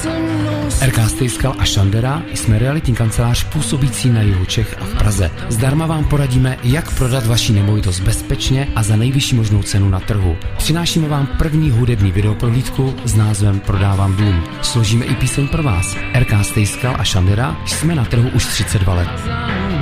RK Stejskal a Šandera jsme realitní kancelář působící na jihu Čech a v Praze. Zdarma vám poradíme, jak prodat vaši nemovitost bezpečně a za nejvyšší možnou cenu na trhu. Přinášíme vám první hudební videoprohlídku s názvem Prodávám dům. Složíme i píseň pro vás. RK Stejskal a Šandera jsme na trhu už 32 let.